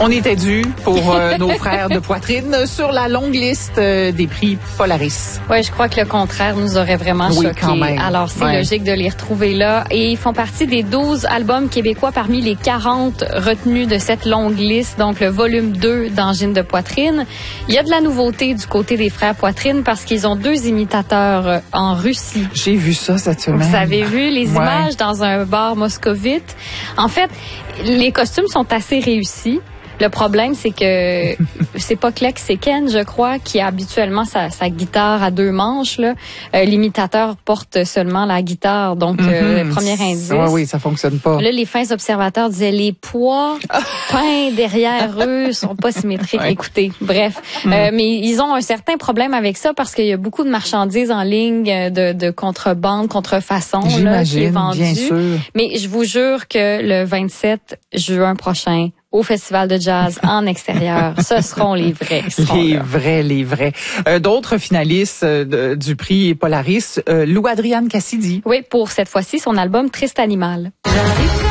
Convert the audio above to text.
On était dû pour nos frères de poitrine sur la longue liste des prix Polaris. Oui, je crois que le contraire nous aurait vraiment choqué. Quand même. Alors, c'est logique de les retrouver là. Et ils font partie des 12 albums québécois parmi les 40 retenus de cette longue liste. Donc, le volume 2 d'Angine de poitrine. Il y a de la nouveauté du côté des frères Poitrine parce qu'ils ont 2 imitateurs en Russie. J'ai vu ça cette semaine. Vous avez vu les images dans un bar moscovite. En fait, les costumes sont assez réussis. Le problème, c'est que c'est pas Kleck, c'est Ken, je crois, qui a habituellement sa guitare à 2 manches. Là. L'imitateur porte seulement la guitare, donc le premier indice. Oui, ça fonctionne pas. Là, les fins observateurs disaient les poids peints derrière eux sont pas symétriques. Écoutez, bref. Mais ils ont un certain problème avec ça parce qu'il y a beaucoup de marchandises en ligne de contrebande, contrefaçon là, qui est vendue. Bien sûr. Mais je vous jure que le 27 juin prochain, au Festival de jazz en extérieur, ce seront les vrais. Les vrais. D'autres finalistes du prix Polaris, Lou Adrienne Cassidy. Oui, pour cette fois-ci, son album Triste Animal.